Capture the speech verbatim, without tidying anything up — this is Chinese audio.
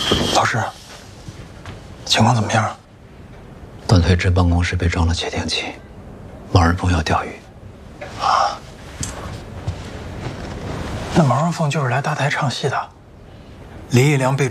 老师，情况怎么样？ 段推之办公室被装了窃听器，毛人凤要钓鱼。 啊？那毛人凤就是来搭台唱戏的。李义良被